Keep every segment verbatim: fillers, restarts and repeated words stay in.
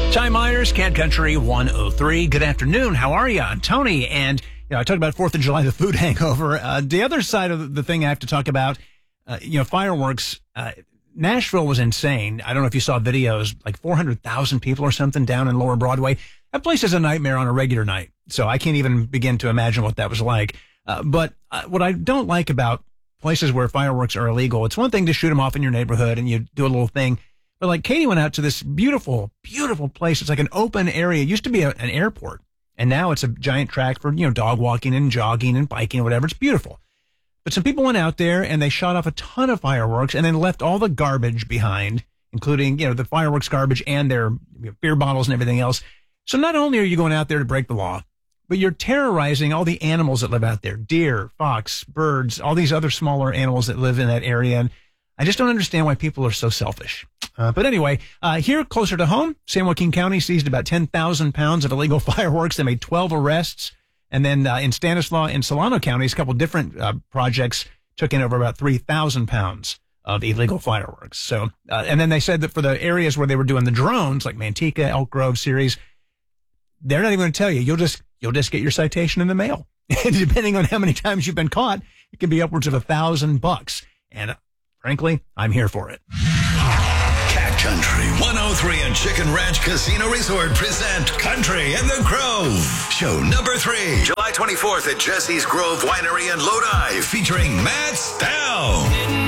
Ty Myers, Cat Country one oh three. Good afternoon. How are you? I'm Tony. And, you know, I talked about fourth of July, the food hangover. Uh, the other side of the thing I have to talk about, uh, you know, fireworks. Uh, Nashville was insane. I don't know if you saw videos, like four hundred thousand people or something down in Lower Broadway. That place is a nightmare on a regular night. So I can't even begin to imagine what that was like. Uh, but uh, what I don't like about places where fireworks are illegal, it's one thing to shoot them off in your neighborhood and you do a little thing. But like Katie went out to this beautiful, beautiful place. It's like an open area. It used to be a, an airport. And now it's a giant track for, you know, dog walking and jogging and biking or whatever. It's beautiful. But some people went out there and they shot off a ton of fireworks and then left all the garbage behind, including, you know, the fireworks garbage and their you know, beer bottles and everything else. So not only are you going out there to break the law, but you're terrorizing all the animals that live out there. Deer, fox, birds, all these other smaller animals that live in that area. And I just don't understand why people are so selfish. Uh, but anyway, uh, here closer to home, San Joaquin County seized about ten thousand pounds of illegal fireworks. They made twelve arrests. And then uh, in Stanislaus and Solano counties, a couple different uh, projects took in over about three thousand pounds of illegal fireworks. So, uh, and then they said that for the areas where they were doing the drones, like Manteca, Elk Grove series, they're not even going to tell you. You'll just, you'll just get your citation in the mail. And depending on how many times you've been caught, it can be upwards of a thousand bucks. And uh, frankly, I'm here for it. Cat Country one oh three and Chicken Ranch Casino Resort present Country in the Grove. Show number three, July twenty-fourth at Jesse's Grove Winery in Lodi, featuring Matt Stell,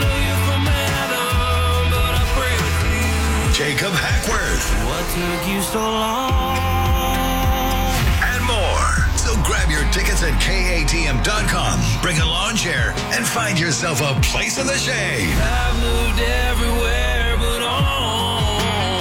Jacob Hackworth, what took you so long? and more. So grab your tickets at K A T M dot com, bring a lawn chair, and find yourself a place in the shade. I've moved everywhere but home.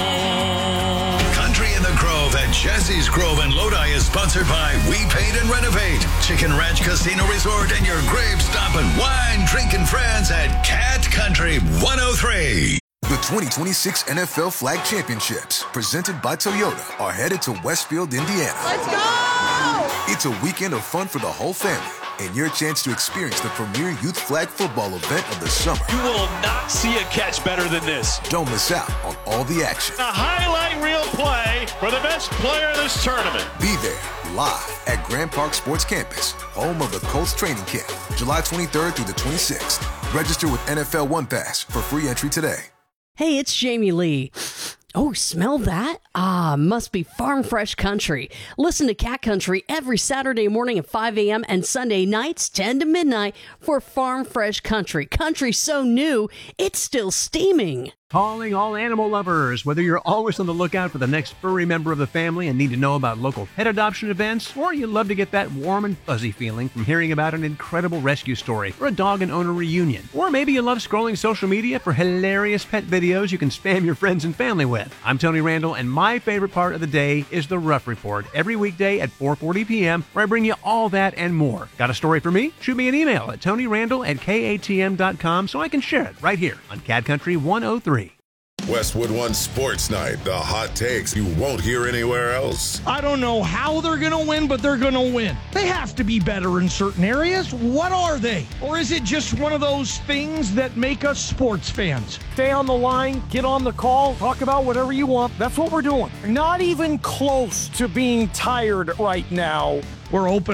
Country in the Grove at Jesse's Grove in Lodi is sponsored by We Paint and Renovate, Chicken Ranch Casino Resort, and your grave stomping, wine drinking friends at Cat Country one oh three. The twenty twenty-six N F L Flag Championships, presented by Toyota, are headed to Westfield, Indiana. Let's go! It's a weekend of fun for the whole family and your chance to experience the premier youth flag football event of the summer. You will not see a catch better than this. Don't miss out on all the action. A highlight reel play for the best player of this tournament. Be there live at Grand Park Sports Campus, home of the Colts training camp, July twenty-third through the twenty-sixth. Register with N F L One Pass for free entry today. Hey, it's Jamie Lee. Oh, smell that? Ah, must be Farm Fresh Country. Listen to Cat Country every Saturday morning at five a.m. and Sunday nights ten to midnight for Farm Fresh Country. Country so new, it's still steaming. Calling all animal lovers. Whether you're always on the lookout for the next furry member of the family and need to know about local pet adoption events, or you love to get that warm and fuzzy feeling from hearing about an incredible rescue story or a dog and owner reunion, or maybe you love scrolling social media for hilarious pet videos you can spam your friends and family with. I'm Tony Randall, and my favorite part of the day is the Rough Report every weekday at four forty p.m. where I bring you all that and more. Got a story for me? Shoot me an email at tonyrandall at K A T M dot com so I can share it right here on Cat Country one oh three. Westwood One Sports Night, the hot takes you won't hear anywhere else. I don't know how they're going to win, but they're going to win. They have to be better in certain areas. What are they? Or is it just one of those things that make us sports fans? Stay on the line, get on the call, talk about whatever you want. That's what we're doing. Not even close to being tired right now. We're open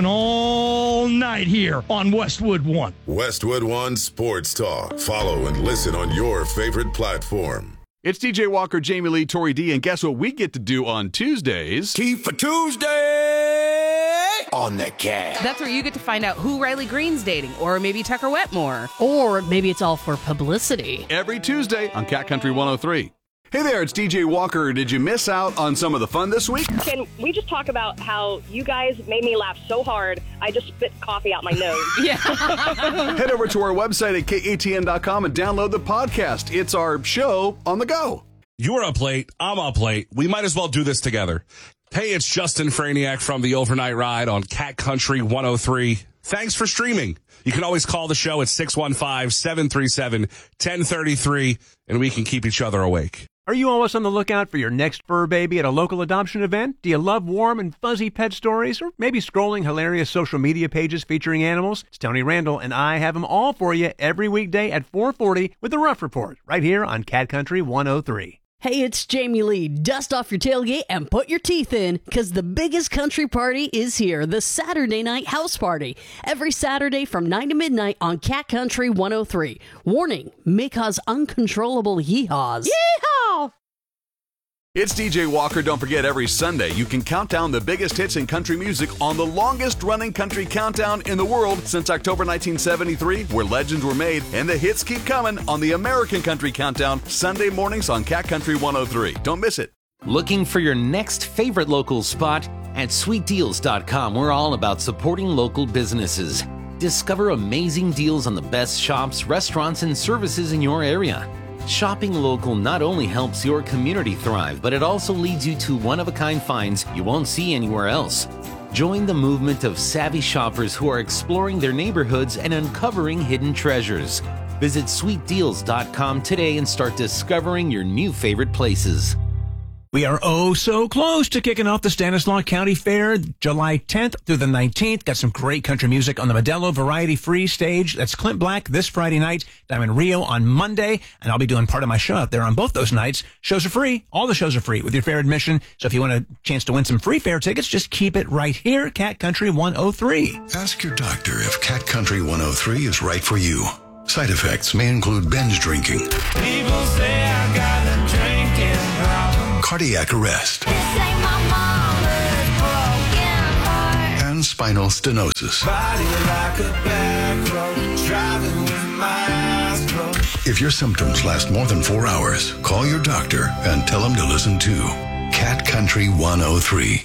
all night here on Westwood One. Westwood One Sports Talk. Follow and listen on your favorite platform. It's T J Walker, Jamie Lee, Tori D, and guess what we get to do on Tuesdays? Tea for Tuesday on the Cat. That's where you get to find out who Riley Green's dating, or maybe Tucker Wetmore. Or maybe it's all for publicity. Every Tuesday on Cat Country one oh three. Hey there, it's D J Walker. Did you miss out on some of the fun this week? Can we just talk about how you guys made me laugh so hard, I just spit coffee out my nose? Yeah. Head over to our website at K A T M dot com and download the podcast. It's our show on the go. You're up late. I'm up late. We might as well do this together. Hey, it's Justin Franiak from the Overnight Ride on Cat Country one oh three. Thanks for streaming. You can always call the show at six one five, seven three seven, one oh three three, and we can keep each other awake. Are you always on the lookout for your next fur baby at a local adoption event? Do you love warm and fuzzy pet stories? Or maybe scrolling hilarious social media pages featuring animals? It's Tony Randall, and I have them all for you every weekday at four forty with the Rough Report, right here on Cat Country one oh three. Hey, it's Jamie Lee. Dust off your tailgate and put your teeth in, because the biggest country party is here, the Saturday Night House Party. Every Saturday from nine to midnight on Cat Country one oh three. Warning, may cause uncontrollable yeehaws. Yeehaw! It's D J Walker. Don't forget, every Sunday you can count down the biggest hits in country music on the longest-running country countdown in the world since October nineteen seventy-three, where legends were made and the hits keep coming on the American Country Countdown, Sunday mornings on Cat Country one oh three. Don't miss it. Looking for your next favorite local spot? At sweet deals dot com, we're all about supporting local businesses. Discover amazing deals on the best shops, restaurants, and services in your area. Shopping local not only helps your community thrive, but it also leads you to one-of-a-kind finds you won't see anywhere else. Join the movement of savvy shoppers who are exploring their neighborhoods and uncovering hidden treasures. Visit sweet deals dot com today and start discovering your new favorite places. We are oh so close to kicking off the Stanislaus County Fair, July tenth through the nineteenth. Got some great country music on the Modelo Variety Free stage. That's Clint Black this Friday night, Diamond Rio on Monday, and I'll be doing part of my show out there on both those nights. Shows are free. All the shows are free with your fair admission. So if you want a chance to win some free fair tickets, just keep it right here, Cat Country one oh three. Ask your doctor if Cat Country one oh three is right for you. Side effects may include binge drinking. People say I got a drinking problem. Cardiac arrest. This ain't my mama's broken heart. And spinal stenosis. Body like a back road, driving with my eyes closed. If your symptoms last more than four hours, call your doctor and tell him to listen to Cat Country one oh three.